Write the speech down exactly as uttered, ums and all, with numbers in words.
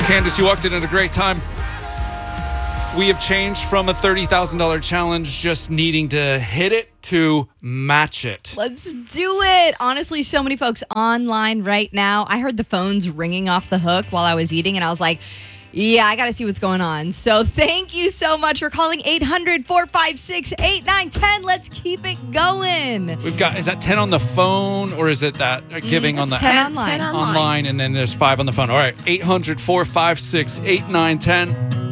Candace, you walked in at a great time. We have changed from a thirty thousand dollars challenge just needing to hit it to match it. Let's do it. Honestly, so many folks online right now. I heard the phones ringing off the hook while I was eating, and I was like, yeah, I got to see what's going on. So thank you so much for calling eight hundred, four five six, eight nine one zero. Let's keep it going. We've got, is that ten on the phone or is it that uh, giving Mm, on the ten app? online. ten online. Online, and then there's five on the phone. All right, eight hundred, four five six, eight nine one zero.